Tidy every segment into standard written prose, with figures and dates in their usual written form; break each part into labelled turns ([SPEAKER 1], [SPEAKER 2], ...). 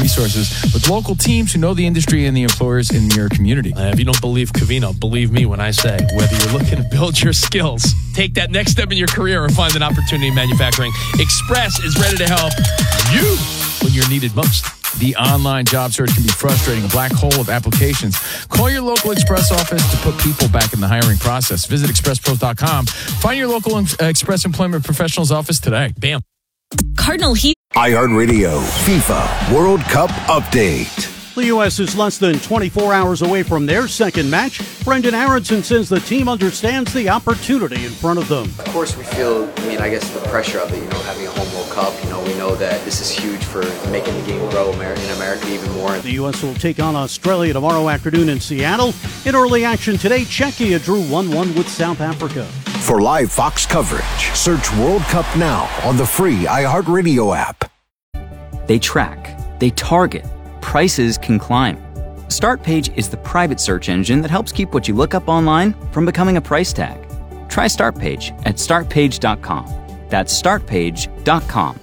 [SPEAKER 1] resources with local teams who know the industry and the employers in your community.
[SPEAKER 2] If you don't believe Covino, believe me when I say, whether you're looking to build your skills, take that next step in your career, or find an opportunity in manufacturing, Express is ready to help you when you're needed most. The online job search can be frustrating, a black hole of applications. Call your local Express office to put people back in the hiring process. Visit expresspros.com. Find your local Express Employment Professionals office today. Bam.
[SPEAKER 3] Cardinal Heat.
[SPEAKER 4] iHeartRadio FIFA World Cup Update.
[SPEAKER 5] The U.S. is less than 24 hours away from their second match. Brendan Aronson says the team understands the opportunity in front of them.
[SPEAKER 6] Of course, we feel, the pressure of it, having a home World Cup. We know that this is huge for making the game grow in America even more.
[SPEAKER 5] The U.S. will take on Australia tomorrow afternoon in Seattle. In early action today, Czechia drew 1-1 with South Africa.
[SPEAKER 4] For live Fox coverage, search World Cup now on the free iHeartRadio app.
[SPEAKER 7] They track, they target, prices can climb. StartPage is the private search engine that helps keep what you look up online from becoming a price tag. Try StartPage at startpage.com. That's startpage.com.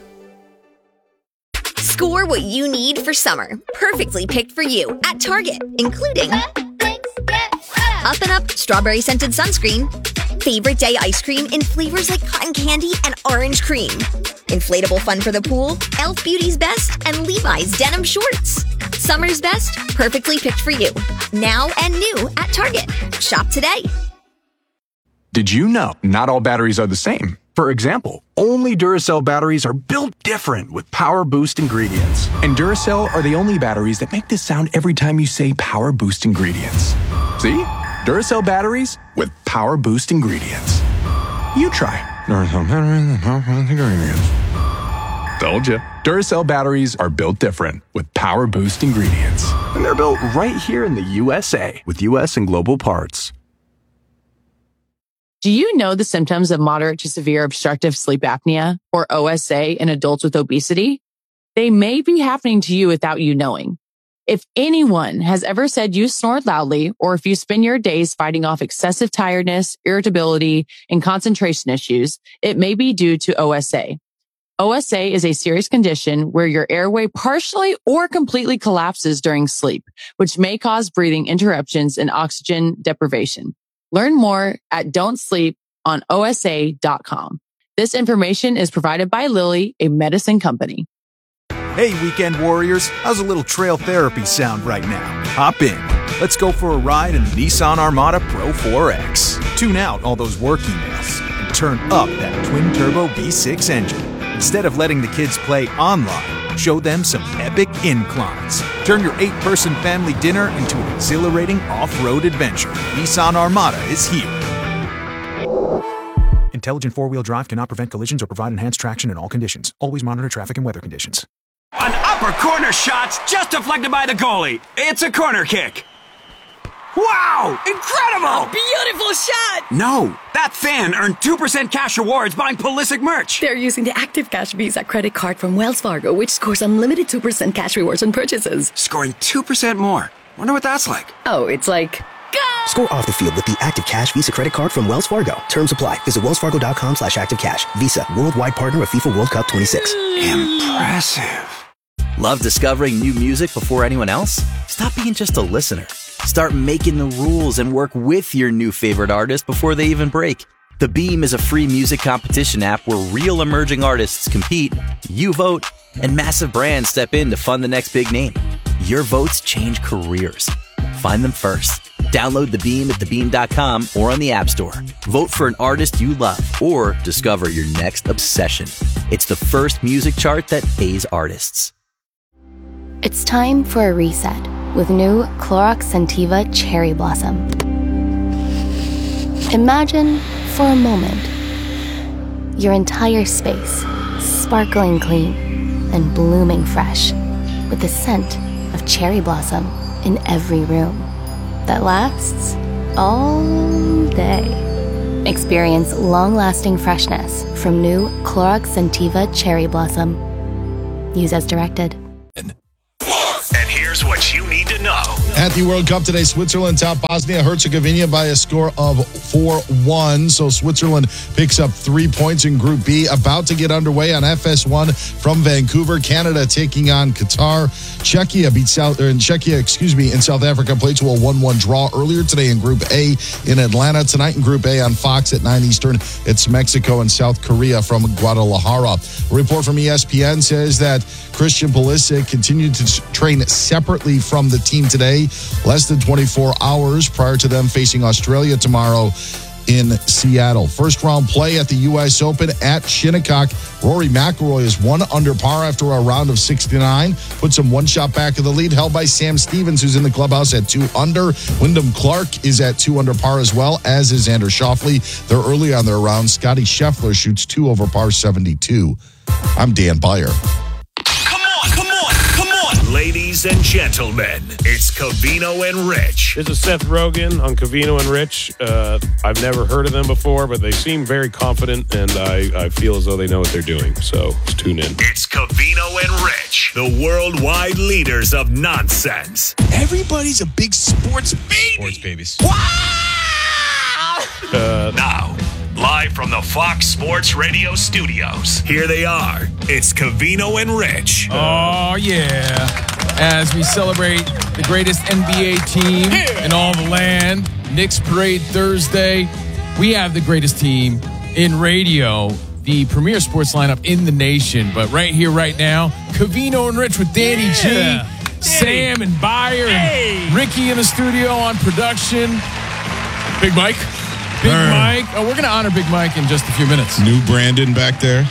[SPEAKER 3] Score what you need for summer. Perfectly picked for you at Target, including Up and Up Strawberry Scented Sunscreen, Favorite Day Ice Cream in flavors like cotton candy and orange cream, Inflatable Fun for the Pool, Elf Beauty's Best, and Levi's Denim Shorts. Summer's best, perfectly picked for you. Now and new at Target. Shop today.
[SPEAKER 8] Did you know not all batteries are the same? For example, only Duracell batteries are built different with Power Boost ingredients. And Duracell are the only batteries that make this sound every time you say Power Boost ingredients. See? Duracell batteries with Power Boost ingredients. You try. Duracell batteries with Power Boost ingredients. Told you. Duracell batteries are built different with Power Boost ingredients. And they're built right here in the USA with US and global parts.
[SPEAKER 9] Do you know the symptoms of moderate to severe obstructive sleep apnea, or OSA, in adults with obesity? They may be happening to you without you knowing. If anyone has ever said you snore loudly, or if you spend your days fighting off excessive tiredness, irritability, and concentration issues, it may be due to OSA. OSA is a serious condition where your airway partially or completely collapses during sleep, which may cause breathing interruptions and oxygen deprivation. Learn more at don'tsleeponosa.com. This information is provided by Lilly, a medicine company.
[SPEAKER 10] Hey, weekend warriors, how's a little trail therapy sound right now? Hop in. Let's go for a ride in the Nissan Armada Pro 4X. Tune out all those work emails and turn up that twin-turbo V6 engine. Instead of letting the kids play online, show them some epic inclines. Turn your 8-person family dinner into an exhilarating off-road adventure. Nissan Armada is here. Intelligent four-wheel drive cannot prevent collisions or provide enhanced traction in all conditions. Always monitor traffic and weather conditions.
[SPEAKER 11] An upper corner shot's just deflected by the goalie. It's a corner kick. Wow! Incredible!
[SPEAKER 12] A beautiful shot!
[SPEAKER 11] No, that fan earned 2% cash rewards buying Pulisic merch.
[SPEAKER 12] They're using the Active Cash Visa credit card from Wells Fargo, which scores unlimited 2% cash rewards on purchases.
[SPEAKER 11] Scoring 2% more. Wonder what that's like.
[SPEAKER 12] Oh, it's like... Go!
[SPEAKER 13] Score off the field with the Active Cash Visa credit card from Wells Fargo. Terms apply. Visit wellsfargo.com/activecash. Visa, worldwide partner of FIFA World Cup 26.
[SPEAKER 11] Impressive.
[SPEAKER 14] Love discovering new music before anyone else? Stop being just a listener. Start making the rules and work with your new favorite artist before they even break. The Beam is a free music competition app where real emerging artists compete, you vote, and massive brands step in to fund the next big name. Your votes change careers. Find them first. Download The Beam at thebeam.com or on the App Store. Vote for an artist you love or discover your next obsession. It's the first music chart that pays artists.
[SPEAKER 15] It's time for a reset with new Clorox Scentiva Cherry Blossom. Imagine, for a moment, your entire space sparkling clean and blooming fresh with the scent of cherry blossom in every room that lasts all day. Experience long-lasting freshness from new Clorox Scentiva Cherry Blossom. Use as directed.
[SPEAKER 4] And
[SPEAKER 16] here's what you need to know.
[SPEAKER 17] At the World Cup today, Switzerland topped Bosnia-Herzegovina by a score of 4-1. So Switzerland picks up 3 points in Group B. About to get underway on FS1 from Vancouver. Canada taking on Qatar. Czechia in South Africa played to a 1-1 draw earlier today in Group A in Atlanta. Tonight in Group A on Fox at 9 Eastern, it's Mexico and South Korea from Guadalajara. A report from ESPN says that Christian Pulisic continued to train separately from the team today, less than 24 hours prior to them facing Australia tomorrow in Seattle. First round play at the U.S. Open at Shinnecock. Rory McIlroy is 1 under par after a round of 69. Puts him 1 shot back of the lead, held by Sam Stevens, who's in the clubhouse at 2 under. Wyndham Clark is at 2 under par as well, as is Xander Schauffele. They're early on their round. Scotty Scheffler shoots 2 over par 72. I'm Dan Beyer.
[SPEAKER 16] Ladies and gentlemen, it's Covino and Rich.
[SPEAKER 18] This is Seth Rogen on Covino and Rich. I've never heard of them before, but they seem very confident, and I feel as though they know what they're doing. So let's tune in.
[SPEAKER 16] It's Covino and Rich, the worldwide leaders of nonsense.
[SPEAKER 2] Everybody's a big sports baby.
[SPEAKER 18] Sports babies.
[SPEAKER 16] Now, live from the Fox Sports Radio studios, here they are. It's Covino and Rich.
[SPEAKER 1] Oh, yeah. As we celebrate the greatest NBA team in all the land, Knicks Parade Thursday, we have the greatest team in radio, the premier sports lineup in the nation. But right here, right now, Covino and Rich with Danny G, Sam and Beyer, and Ricky in the studio on production.
[SPEAKER 2] Big Mike.
[SPEAKER 1] Big Mike. Oh, we're going to honor Big Mike in just a few minutes.
[SPEAKER 19] New Brandon back there.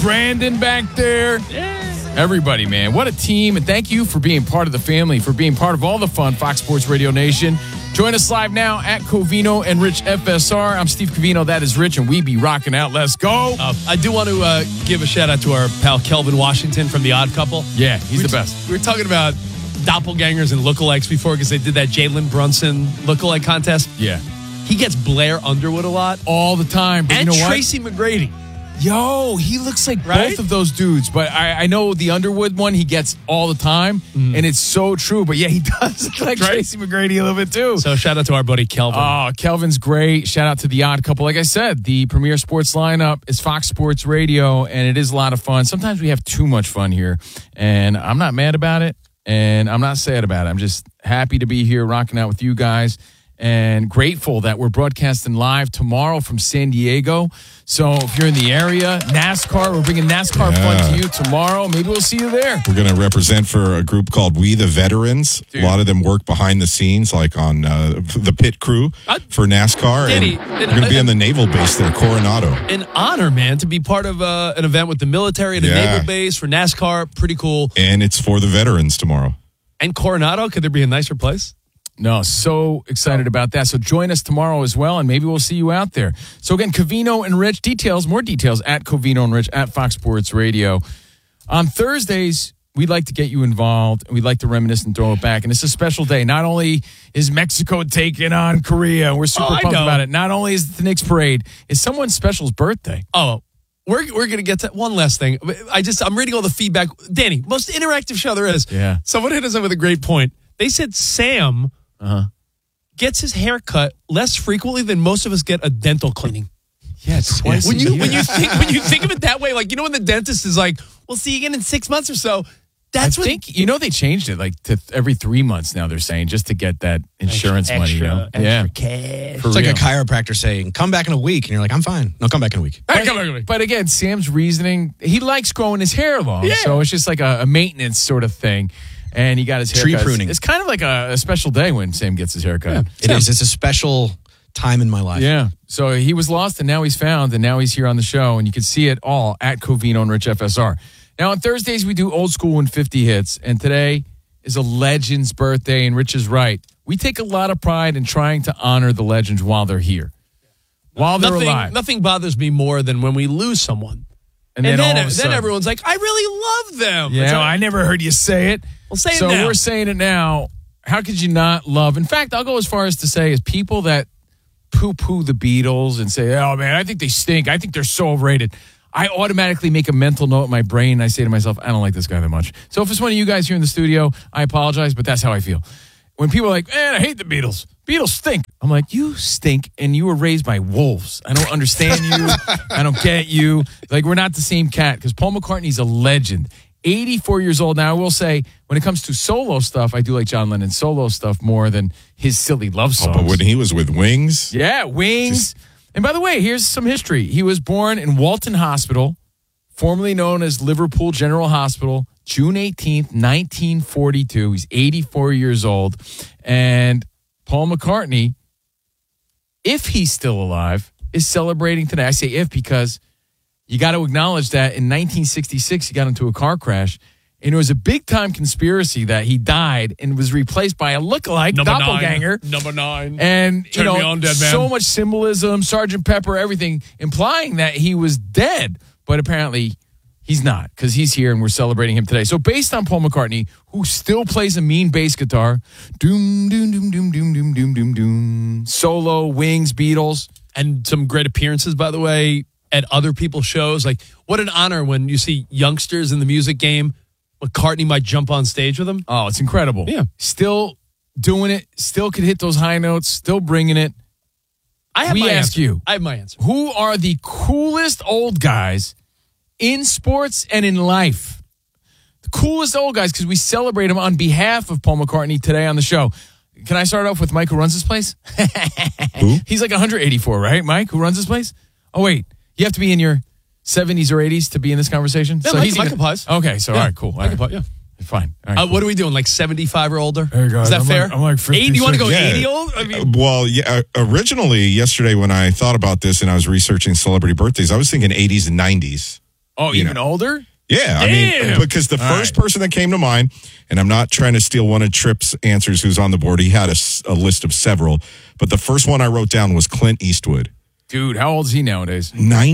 [SPEAKER 1] Yeah. Everybody, man. What a team. And thank you for being part of the family, for being part of all the fun, Fox Sports Radio Nation. Join us live now at Covino and Rich FSR. I'm Steve Covino. That is Rich, and we be rocking out. Let's go.
[SPEAKER 2] I do want to give a shout out to our pal Kelvin Washington from The Odd Couple.
[SPEAKER 1] Yeah, he's the best.
[SPEAKER 2] We were talking about doppelgangers and lookalikes before because they did that Jalen Brunson lookalike contest.
[SPEAKER 1] Yeah.
[SPEAKER 2] He gets Blair Underwood a lot.
[SPEAKER 1] All the time. But
[SPEAKER 2] and
[SPEAKER 1] you know what?
[SPEAKER 2] Tracy McGrady.
[SPEAKER 1] Yo, he looks like both of those dudes. But I know the Underwood one he gets all the time, and it's so true. But yeah, he does look like Tracy McGrady a little bit too.
[SPEAKER 2] So shout out to our buddy Kelvin.
[SPEAKER 1] Oh, Kelvin's great. Shout out to The Odd Couple. Like I said, the premier sports lineup is Fox Sports Radio, and it is a lot of fun. Sometimes we have too much fun here, and I'm not mad about it, and I'm not sad about it. I'm just happy to be here rocking out with you guys. And grateful that we're broadcasting live tomorrow from San Diego. So if you're in the area, NASCAR, we're bringing NASCAR fun to you tomorrow. Maybe we'll see you there.
[SPEAKER 19] We're going to represent for a group called We the Veterans. Dude. A lot of them work behind the scenes, like on the pit crew for NASCAR.
[SPEAKER 2] Danny,
[SPEAKER 19] and we're going to be on the naval base there, Coronado.
[SPEAKER 2] An honor, man, to be part of an event with the military at a naval base for NASCAR. Pretty cool.
[SPEAKER 19] And it's for the veterans tomorrow.
[SPEAKER 2] And Coronado, could there be a nicer place?
[SPEAKER 1] No, so excited about that. So join us tomorrow as well, and maybe we'll see you out there. So again, Covino and Rich, more details at Covino and Rich at Fox Sports Radio. On Thursdays, we'd like to get you involved, and we'd like to reminisce and throw it back. And it's a special day. Not only is Mexico taking on Korea, we're super pumped about it. Not only is it the Knicks Parade, it's someone special's birthday.
[SPEAKER 2] Oh, we're going to get to one last thing. I'm reading all the feedback. Danny, most interactive show there is.
[SPEAKER 1] Yeah.
[SPEAKER 2] Someone hit us up with a great point. They said Sam gets his hair cut less frequently than most of us get a dental cleaning.
[SPEAKER 1] Yeah, twice
[SPEAKER 2] when you think of it that way, like, you know, when the dentist is like, we'll see you again in 6 months or so. I
[SPEAKER 1] think they changed it like to every 3 months now. They're saying just to get that insurance money. You know?
[SPEAKER 2] Extra cash.
[SPEAKER 20] It's like a chiropractor saying, "Come back in a week," and you're like, "I'm fine." No, come back in a week.
[SPEAKER 1] But again, Sam's reasoning, he likes growing his hair long, so it's just like a maintenance sort of thing. And he got his haircut.
[SPEAKER 20] Tree pruning.
[SPEAKER 1] It's kind of like a special day when Sam gets his haircut.
[SPEAKER 20] Yeah, it is. It's a special time in my life.
[SPEAKER 1] Yeah. So he was lost, and now he's found, and now he's here on the show, and you can see it all at Covino and Rich FSR. Now, on Thursdays, we do Old School and 50 Hits, and today is a legend's birthday, and Rich is right. We take a lot of pride in trying to honor the legends while they're here, while they're alive.
[SPEAKER 2] Nothing bothers me more than when we lose someone.
[SPEAKER 1] And then
[SPEAKER 2] everyone's like, I really love them.
[SPEAKER 1] Yeah, I never heard you say it.
[SPEAKER 2] Well, say it
[SPEAKER 1] now. So we're saying it now. How could you not love? In fact, I'll go as far as to say is people that poo-poo the Beatles and say, oh, man, I think they stink. I think they're so overrated. I automatically make a mental note in my brain. And I say to myself, I don't like this guy that much. So if it's one of you guys here in the studio, I apologize, but that's how I feel. When people are like, man, I hate the Beatles. Beatles stink. I'm like, you stink, and you were raised by wolves. I don't understand you. I don't get you. Like, we're not the same cat, because Paul McCartney's a legend. 84 years old now. I will say, when it comes to solo stuff, I do like John Lennon's solo stuff more than his silly love songs.
[SPEAKER 19] But when he was with Wings?
[SPEAKER 1] Yeah, Wings. And by the way, here's some history. He was born in Walton Hospital, formerly known as Liverpool General Hospital, June 18th, 1942. He's 84 years old. And Paul McCartney, if he's still alive, is celebrating today. I say if because you got to acknowledge that in 1966, he got into a car crash, and it was a big-time conspiracy that he died and was replaced by a lookalike doppelganger.
[SPEAKER 2] Number 9.
[SPEAKER 1] And,
[SPEAKER 2] Turn me on, dead man.
[SPEAKER 1] so much symbolism, Sgt. Pepper, everything, implying that he was dead. But apparently, he's not, because he's here and we're celebrating him today. So based on Paul McCartney, who still plays a mean bass guitar, doom, doom, doom, doom, doom, doom, doom, doom, doom, solo, Wings, Beatles.
[SPEAKER 2] And some great appearances, by the way, at other people's shows. Like, what an honor when you see youngsters in the music game. McCartney might jump on stage with them.
[SPEAKER 1] Oh, it's incredible.
[SPEAKER 2] Yeah.
[SPEAKER 1] Still doing it, still could hit those high notes, still bringing it.
[SPEAKER 2] I have my
[SPEAKER 1] ask
[SPEAKER 2] answer.
[SPEAKER 1] you,
[SPEAKER 2] I have my answer.
[SPEAKER 1] Who are the coolest old guys in sports and in life? The coolest old guys, because we celebrate them on behalf of Paul McCartney today on the show. Can I start off with Mike, who runs this place?
[SPEAKER 19] Who?
[SPEAKER 1] He's like 184, right, Mike, who runs this place? Oh, wait. You have to be in your 70s or 80s to be in this conversation?
[SPEAKER 2] Yeah,
[SPEAKER 1] so
[SPEAKER 2] Mike applies.
[SPEAKER 1] Okay, so all right, cool. All right.
[SPEAKER 2] Yeah.
[SPEAKER 1] Fine. All right,
[SPEAKER 2] What are we doing? Like 75 or older?
[SPEAKER 1] There you go.
[SPEAKER 2] Is that fair?
[SPEAKER 1] I'm like 50.
[SPEAKER 2] 80? You want to go
[SPEAKER 19] Yeah.
[SPEAKER 2] 80 old? I mean,
[SPEAKER 19] Well, yeah. Originally, yesterday when I thought about this and I was researching celebrity birthdays, I was thinking 80s and 90s.
[SPEAKER 1] Oh, even older?
[SPEAKER 19] Yeah, I
[SPEAKER 1] Damn.
[SPEAKER 19] mean, because the first person that came to mind, and I'm not trying to steal one of Tripp's answers who's on the board, he had a list of several, but the first one I wrote down was Clint Eastwood.
[SPEAKER 1] Dude, how old is he nowadays?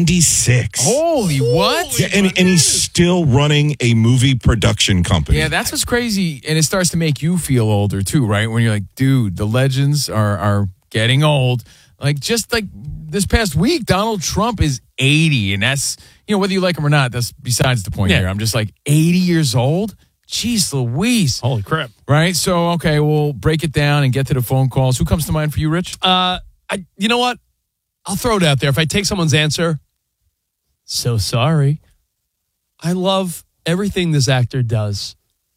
[SPEAKER 19] 96.
[SPEAKER 1] Holy what?
[SPEAKER 19] Yeah, and he's still running a movie production company.
[SPEAKER 1] Yeah, that's what's crazy, and it starts to make you feel older too, right? When you're like, dude, the legends are getting old. Like just like this past week, Donald Trump is 80, and that's, you know, whether you like him or not, that's besides the point here. I'm just like 80 years old. Jeez Louise.
[SPEAKER 2] Holy crap.
[SPEAKER 1] Right? So, okay, we'll break it down and get to the phone calls. Who comes to mind for you, Rich?
[SPEAKER 2] You know what? I'll throw it out there. If I take someone's answer, so sorry. I love everything this actor does.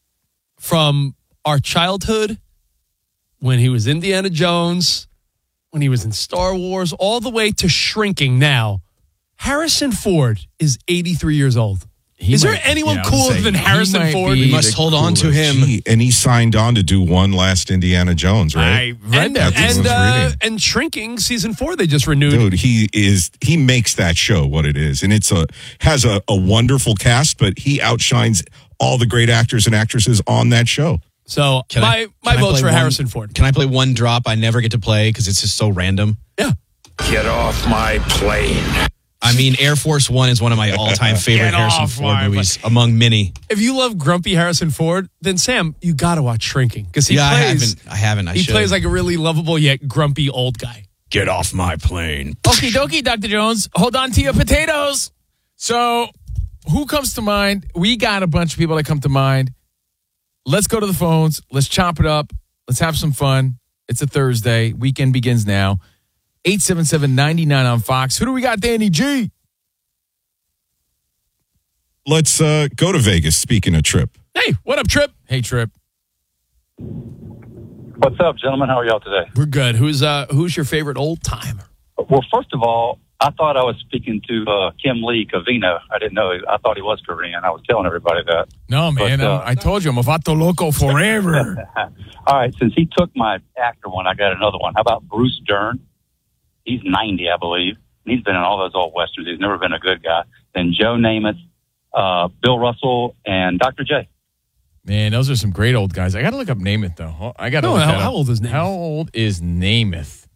[SPEAKER 2] From our childhood, when he was Indiana Jones, when he was in Star Wars, all the way to shrinking now. Harrison Ford is 83 years old. Is there anyone cooler than Harrison Ford?
[SPEAKER 20] We must hold on to him.
[SPEAKER 19] And he signed on to do one last Indiana Jones, right?
[SPEAKER 1] I read that.
[SPEAKER 2] And Shrinking season 4 they just renewed.
[SPEAKER 19] Dude, he makes that show what it is, and has a wonderful cast, but he outshines all the great actors and actresses on that show.
[SPEAKER 2] So my vote's for Harrison Ford.
[SPEAKER 20] Can I play one drop I never get to play because it's just so random?
[SPEAKER 2] Yeah.
[SPEAKER 16] Get off my plane.
[SPEAKER 20] I mean, Air Force One is one of my all-time favorite Harrison Ford movies, among many.
[SPEAKER 2] If you love grumpy Harrison Ford, then Sam, you got to watch Shrinking because he plays.
[SPEAKER 20] I haven't.
[SPEAKER 2] He plays like a really lovable yet grumpy old guy.
[SPEAKER 20] Get off my plane.
[SPEAKER 1] Okie dokie, Dr. Jones. Hold on to your potatoes. So, who comes to mind? We got a bunch of people that come to mind. Let's go to the phones. Let's chop it up. Let's have some fun. It's a Thursday. Weekend begins now. 877-99 on Fox. Who do we got, Danny G?
[SPEAKER 19] Let's go to Vegas, speaking of Tripp.
[SPEAKER 2] Hey, what up, Tripp?
[SPEAKER 1] Hey, Tripp.
[SPEAKER 21] What's up, gentlemen? How are y'all today?
[SPEAKER 2] We're good. Who's your favorite old timer?
[SPEAKER 21] Well, first of all, I thought I was speaking to Kim Lee Cavino. I didn't know. I thought he was Korean. I was telling everybody that.
[SPEAKER 1] No, man. I told you, I'm a Vato Loco forever.
[SPEAKER 21] All right. Since he took my actor one, I got another one. How about Bruce Dern? He's 90, I believe. He's been in all those old westerns. He's never been a good guy. Then Joe Namath, Bill Russell, and Dr. J.
[SPEAKER 1] Man, those are some great old guys. I got to look up Namath, though. I got to look that up.
[SPEAKER 2] How old is Namath?
[SPEAKER 1] How old is Namath?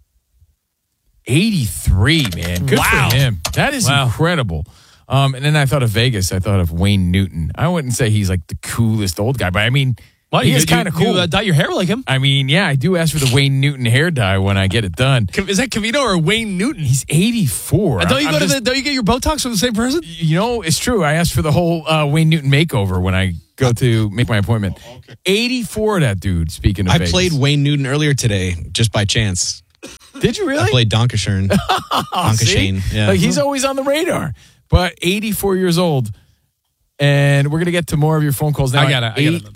[SPEAKER 1] 83, man. Good for him. That is incredible. And then I thought of Vegas. I thought of Wayne Newton. I wouldn't say he's like the coolest old guy, but I mean,
[SPEAKER 2] Well,
[SPEAKER 1] he is kind of cool.
[SPEAKER 2] You dye your hair like him.
[SPEAKER 1] I mean, yeah, I do ask for the Wayne Newton hair dye when I get it done.
[SPEAKER 2] Is that Covino or Wayne Newton?
[SPEAKER 1] He's 84.
[SPEAKER 2] Don't you get your Botox from the same person?
[SPEAKER 1] You know, it's true. I asked for the whole Wayne Newton makeover when I go to make my appointment. 84, that dude, speaking of Vegas.
[SPEAKER 20] played Wayne Newton earlier today, just by chance.
[SPEAKER 1] Did you really?
[SPEAKER 20] I played Donkashane. Donkashane. Yeah.
[SPEAKER 1] Like, he's always on the radar. But 84 years old. And we're going to get to more of your phone calls now.
[SPEAKER 2] I got another.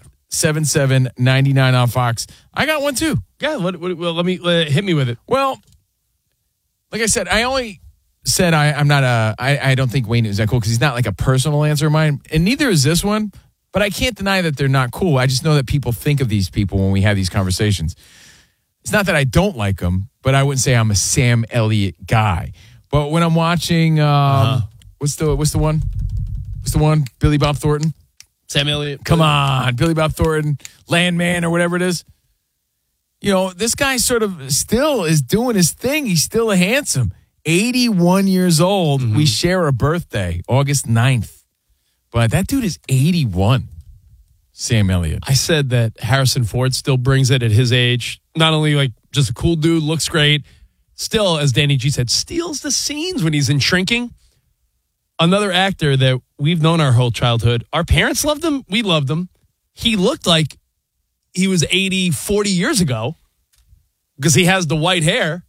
[SPEAKER 1] 877-99 on Fox. I got one too.
[SPEAKER 2] Yeah, well, let me hit me with it.
[SPEAKER 1] Well, like I said, I only said I don't think Wayne is that cool because he's not like a personal answer of mine, and neither is this one. But I can't deny that they're not cool. I just know that people think of these people when we have these conversations. It's not that I don't like them, but I wouldn't say I'm a Sam Elliott guy. But when I'm watching, what's the one? What's the one? Billy Bob Thornton.
[SPEAKER 2] Sam Elliott.
[SPEAKER 1] Come on, Billy Bob Thornton, Landman or whatever it is. You know, this guy sort of still is doing his thing. He's still a handsome. 81 years old. Mm-hmm. We share a birthday, August 9th. But that dude is 81, Sam Elliott.
[SPEAKER 2] I said that Harrison Ford still brings it at his age. Not only like just a cool dude, looks great, still, as Danny G said, steals the scenes when he's in Shrinking. Another actor that we've known our whole childhood. Our parents loved him. We loved him. He looked like he was 80, 40 years ago because he has the white hair.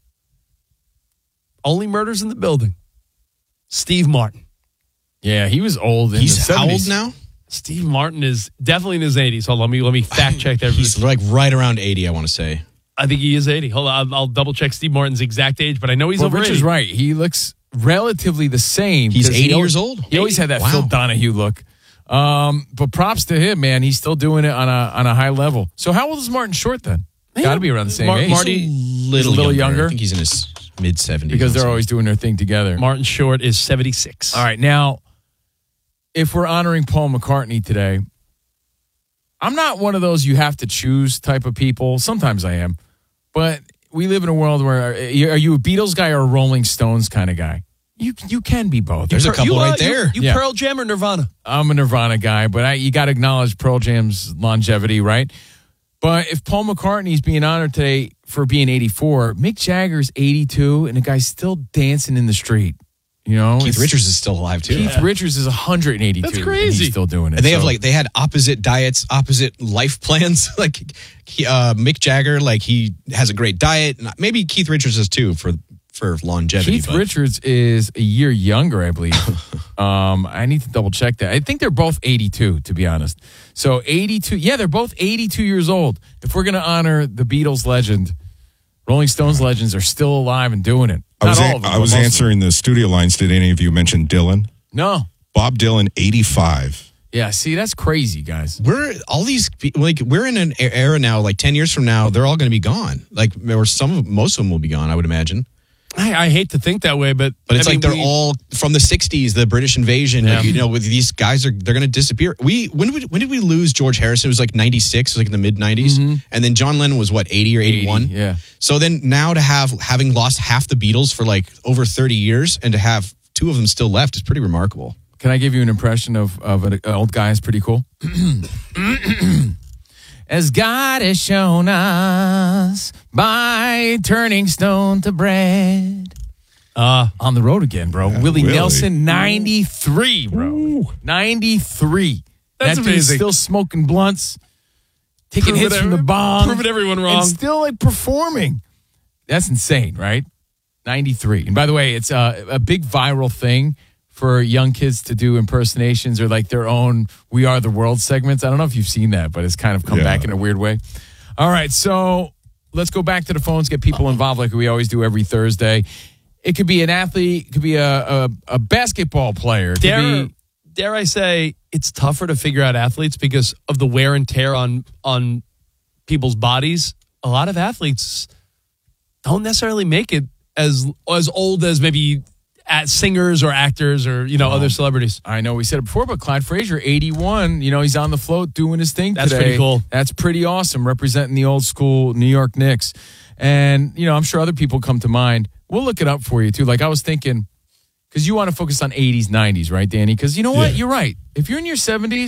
[SPEAKER 2] Only Murders in the Building. Steve Martin.
[SPEAKER 1] Yeah, he was old.
[SPEAKER 20] He's how old now?
[SPEAKER 2] Steve Martin is definitely in his 80s. Hold on, let me fact check that.
[SPEAKER 20] He's like right around 80, I want to say.
[SPEAKER 2] I think he is 80. Hold on, I'll double check Steve Martin's exact age, but I know he's over 80.
[SPEAKER 1] Rich is right. He looks relatively the same.
[SPEAKER 20] He's 80 years old?
[SPEAKER 1] He always had that Phil Donahue look. But props to him, man. He's still doing it on a high level. So how old is Martin Short then? Got to be around the same age.
[SPEAKER 20] Marty,
[SPEAKER 1] he's a little younger.
[SPEAKER 20] I think he's in his mid-70s.
[SPEAKER 1] Because they're always doing their thing together.
[SPEAKER 2] Martin Short is 76.
[SPEAKER 1] All right, now, if we're honoring Paul McCartney today, I'm not one of those you have to choose type of people. Sometimes I am. But we live in a world where, are you a Beatles guy or a Rolling Stones kind of guy? You can be both.
[SPEAKER 20] There's a couple right there.
[SPEAKER 2] You Pearl Jam or Nirvana?
[SPEAKER 1] I'm a Nirvana guy, but you got to acknowledge Pearl Jam's longevity, right? But if Paul McCartney's being honored today for being 84, Mick Jagger's 82, and the guy's still dancing in the street. You know,
[SPEAKER 20] Keith Richards is still alive too.
[SPEAKER 1] Keith Richards is 182.
[SPEAKER 2] That's crazy.
[SPEAKER 1] And he's still doing it.
[SPEAKER 20] And they had opposite diets, opposite life plans. Like Mick Jagger, like he has a great diet. Maybe Keith Richards is too for longevity.
[SPEAKER 1] Keith Richards is a year younger, I believe. I need to double check that. I think they're both 82, to be honest. So 82. Yeah, they're both 82 years old. If we're going to honor the Beatles legend, Rolling Stones legends are still alive and doing it.
[SPEAKER 19] I was answering the studio lines. Did any of you mention Dylan?
[SPEAKER 1] No.
[SPEAKER 19] Bob Dylan, 85.
[SPEAKER 1] Yeah, see, that's crazy, guys.
[SPEAKER 20] We're in an era now, like 10 years from now, they're all going to be gone. Like, most of them will be gone, I would imagine.
[SPEAKER 2] I hate to think that way, but
[SPEAKER 20] it's they're all from the 60s, the British invasion.
[SPEAKER 1] Yeah.
[SPEAKER 20] Like, with these guys, they're going to disappear. When did we lose George Harrison? It was like 96, it was like in the mid 90s. Mm-hmm. And then John Lennon was 80 or 81?
[SPEAKER 1] 80, yeah.
[SPEAKER 20] So then now to having lost half the Beatles for like over 30 years and to have two of them still left is pretty remarkable.
[SPEAKER 1] Can I give you an impression of an old guy? It's pretty cool. As God has shown us by turning stone to bread. On the road again, bro.
[SPEAKER 19] Yeah,
[SPEAKER 1] Willie Nelson, 93, bro. Ooh. 93.
[SPEAKER 2] That's
[SPEAKER 1] that
[SPEAKER 2] amazing.
[SPEAKER 1] Still smoking blunts, taking hits from the bomb.
[SPEAKER 2] Proving everyone wrong.
[SPEAKER 1] And still performing. That's insane, right? 93. And by the way, it's a big viral thing for young kids to do impersonations or like their own We Are the World segments. I don't know if you've seen that, but it's kind of come back in a weird way. All right, so let's go back to the phones, get people involved like we always do every Thursday. It could be an athlete, it could be a basketball player.
[SPEAKER 2] Dare I say it's tougher to figure out athletes because of the wear and tear on people's bodies. A lot of athletes don't necessarily make it as old as maybe at singers or actors or, other celebrities.
[SPEAKER 1] I know we said it before, but Clyde Frazier, 81, he's on the float doing his thing today.
[SPEAKER 2] That's pretty cool.
[SPEAKER 1] That's pretty awesome, representing the old school New York Knicks. And, I'm sure other people come to mind. We'll look it up for you, too. Like I was thinking, because you want to focus on 80s, 90s, right, Danny? Because you know what? Yeah. You're right. If you're in your 70s,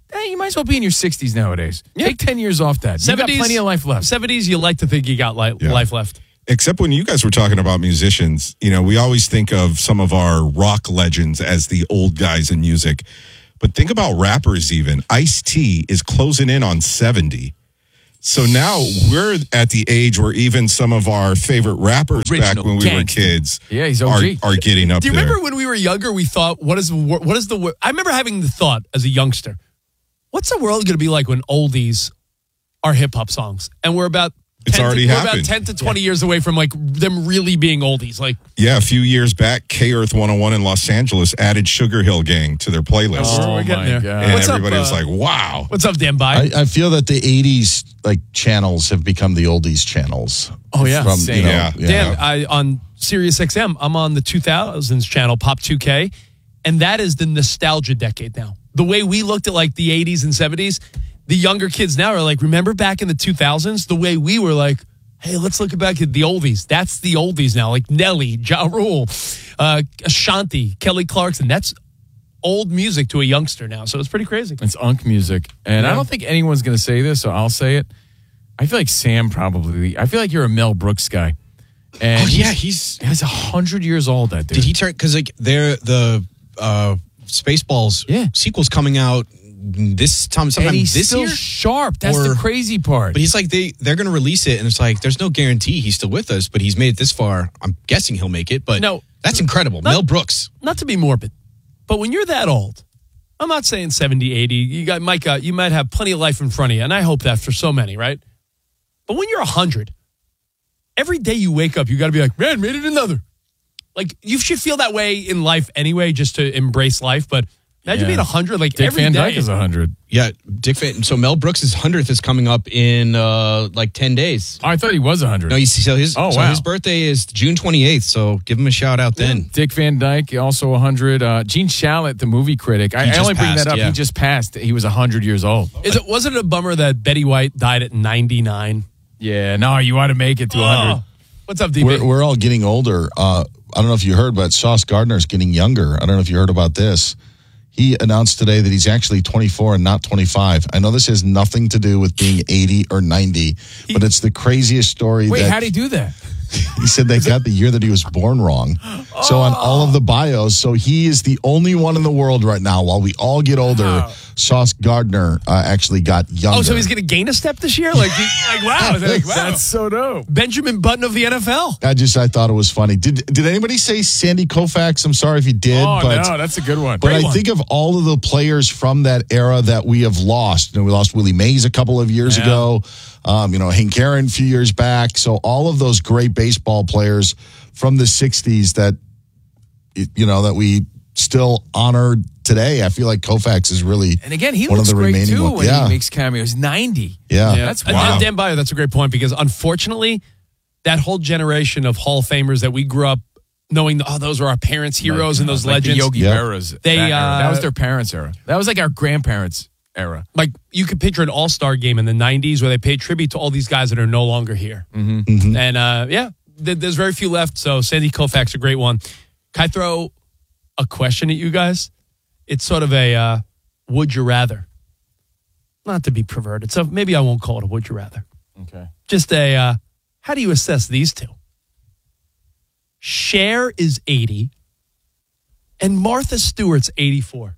[SPEAKER 1] you might as well be in your 60s nowadays. Take 10 years off that. You got plenty of life left.
[SPEAKER 2] 70s, you like to think you got life left.
[SPEAKER 19] Except when you guys were talking about musicians, we always think of some of our rock legends as the old guys in music. But think about rappers even. Ice-T is closing in on 70. So now we're at the age where even some of our favorite rappers back when we were kids
[SPEAKER 1] he's OG.
[SPEAKER 19] are getting up there.
[SPEAKER 2] Do you remember when we were younger, we thought, what is the I remember having the thought as a youngster, what's the world going to be like when oldies are hip-hop songs? And we're about
[SPEAKER 19] It's already happened.
[SPEAKER 2] We're about 10 to 20 years away from like them really being oldies. Like,
[SPEAKER 19] yeah, a few years back, K-Earth 101 in Los Angeles added Sugar Hill Gang to their playlist.
[SPEAKER 2] we're getting there.
[SPEAKER 1] God.
[SPEAKER 19] And
[SPEAKER 2] What's
[SPEAKER 19] everybody
[SPEAKER 2] up,
[SPEAKER 19] was like, wow.
[SPEAKER 2] What's up, Dan Bai?
[SPEAKER 17] I feel that the 80s channels have become the oldies channels.
[SPEAKER 2] Oh, yeah.
[SPEAKER 17] Dan,
[SPEAKER 2] on Sirius XM, I'm on the 2000s channel, Pop 2K, and that is the nostalgia decade now. The way we looked at like the 80s and 70s, the younger kids now are like, remember back in the 2000s, the way we were like, hey, let's look back at the oldies. That's the oldies now, like Nelly, Ja Rule, Ashanti, Kelly Clarkson. That's old music to a youngster now, so it's pretty crazy.
[SPEAKER 1] It's unk music. And I don't think anyone's going to say this, so I'll say it. I feel like Sam probably. I feel like you're a Mel Brooks guy. And he's 100 years old, that dude.
[SPEAKER 20] Did he turn, because they're the Spaceballs sequel's coming out this time, sometime
[SPEAKER 1] and he's
[SPEAKER 20] this
[SPEAKER 1] still
[SPEAKER 20] year?
[SPEAKER 1] Sharp. That's the crazy part.
[SPEAKER 20] But he's like, they're going to release it, and it's like, there's no guarantee he's still with us, but he's made it this far. I'm guessing he'll make it, but
[SPEAKER 2] no,
[SPEAKER 20] that's incredible. Mel Brooks.
[SPEAKER 2] Not to be morbid, but when you're that old, I'm not saying 70, 80, you might have plenty of life in front of you, and I hope that for so many, right? But when you're 100, every day you wake up, you got to be like, man, made it another. Like, you should feel that way in life anyway, just to embrace life, but imagine being 100, like
[SPEAKER 1] Dick
[SPEAKER 2] every
[SPEAKER 1] Van
[SPEAKER 2] day.
[SPEAKER 1] Dyke is 100.
[SPEAKER 20] Yeah, so Mel Brooks' 100th is coming up in 10 days.
[SPEAKER 1] Oh, I thought he was 100.
[SPEAKER 20] No, his birthday is June 28th, so give him a shout out then.
[SPEAKER 1] Dick Van Dyke, also 100. Gene Shalit, the movie critic. I only bring that up.
[SPEAKER 20] Yeah.
[SPEAKER 1] He just passed. He was 100 years old.
[SPEAKER 2] Wasn't it a bummer that Betty White died at 99?
[SPEAKER 1] Yeah, no, you want to make it to 100.
[SPEAKER 2] What's up, DB?
[SPEAKER 17] We're all getting older. I don't know if you heard, but Sauce Gardner's getting younger. I don't know if you heard about this. He announced today that he's actually 24 and not 25. I know this has nothing to do with being 80 or 90, but it's the craziest story.
[SPEAKER 1] Wait, how'd he do that?
[SPEAKER 17] He said they got the year that he was born wrong. So on all of the bios, so he is the only one in the world right now, while we all get older, Sauce Gardner actually got younger.
[SPEAKER 2] Oh, so he's going to gain a step this year? Like wow.
[SPEAKER 1] That's so dope.
[SPEAKER 2] Benjamin Button of the NFL.
[SPEAKER 17] I thought it was funny. Did anybody say Sandy Koufax? I'm sorry if you did.
[SPEAKER 1] Oh,
[SPEAKER 17] but,
[SPEAKER 1] no, that's a good one.
[SPEAKER 17] But
[SPEAKER 1] Great
[SPEAKER 17] I
[SPEAKER 1] one.
[SPEAKER 17] think of all of the players from that era that we have lost. We lost Willie Mays a couple of years ago. Hank Aaron a few years back. So all of those great baseball players from the 60s that we still honor today. I feel like Koufax is really
[SPEAKER 1] And again, he
[SPEAKER 17] one
[SPEAKER 1] looks
[SPEAKER 17] of the
[SPEAKER 1] great
[SPEAKER 17] remaining
[SPEAKER 1] too
[SPEAKER 17] ones.
[SPEAKER 1] when
[SPEAKER 17] Yeah.
[SPEAKER 1] he makes cameos. 90.
[SPEAKER 17] Yeah.
[SPEAKER 1] That's wow.
[SPEAKER 2] And Dan Byer, that's a great point, because unfortunately, that whole generation of Hall of Famers that we grew up knowing, those are our parents' heroes and those
[SPEAKER 1] like
[SPEAKER 2] legends.
[SPEAKER 1] The Yogi Berras.
[SPEAKER 2] They,
[SPEAKER 1] that was their parents' era. That was like our grandparents' era.
[SPEAKER 2] Like, you could picture an all-star game in the 90s where they paid tribute to all these guys that are no longer here.
[SPEAKER 17] Mm-hmm.
[SPEAKER 2] And, there's very few left, so Sandy Koufax, a great one. Can I throw a question at you guys? It's sort of a would you rather. Not to be perverted, so maybe I won't call it a would you rather.
[SPEAKER 1] Okay.
[SPEAKER 2] Just how do you assess these two? Cher is 80 and Martha Stewart's 84.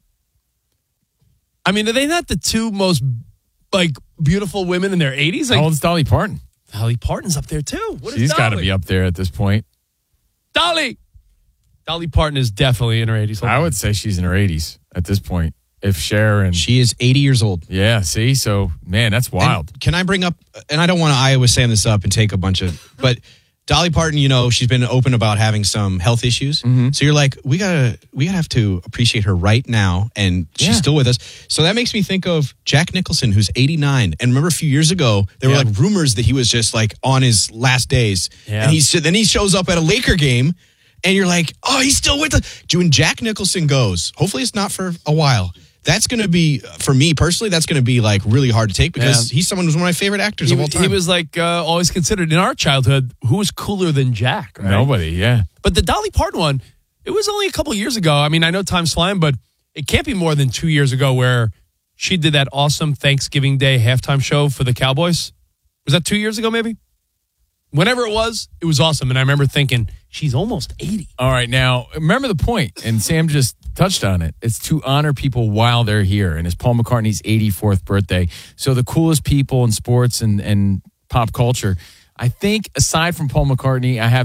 [SPEAKER 2] I mean, are they not the two most beautiful women in their 80s?
[SPEAKER 1] How old is Dolly Parton?
[SPEAKER 2] Dolly Parton's up there too.
[SPEAKER 1] She's got to be up there at this point.
[SPEAKER 2] Dolly Parton is definitely in her 80s.
[SPEAKER 1] I would say she's in her 80s at this point. If Cher and
[SPEAKER 20] she is 80 years old.
[SPEAKER 1] Yeah, see? So, man, that's wild.
[SPEAKER 20] And can I bring up, and I don't want to Iowa Sam this up and take a bunch of, but Dolly Parton, she's been open about having some health issues. Mm-hmm. So you're like, we gotta have to appreciate her right now, and she's still with us. So that makes me think of Jack Nicholson, who's 89. And remember a few years ago, there were like rumors that he was just like on his last days. Yeah. And then he shows up at a Laker game, and you're like, oh, he's still with us. When Jack Nicholson goes, hopefully it's not for a while. That's going to be, for me personally, that's going to be like really hard to take, because he's someone who's one of my favorite actors of all time.
[SPEAKER 2] He was like always considered in our childhood, who was cooler than Jack? Right?
[SPEAKER 1] Nobody, yeah.
[SPEAKER 2] But the Dolly Parton one, it was only a couple of years ago. I mean, I know time's flying, but it can't be more than 2 years ago where she did that awesome Thanksgiving Day halftime show for the Cowboys. Was that 2 years ago, maybe? Whenever it was awesome. And I remember thinking, she's almost 80.
[SPEAKER 1] All right, now, remember the point, and Sam just touched on it. It's to honor people while they're here, and it's Paul McCartney's 84th birthday. So the coolest people in sports and pop culture. I think, aside from Paul McCartney, I have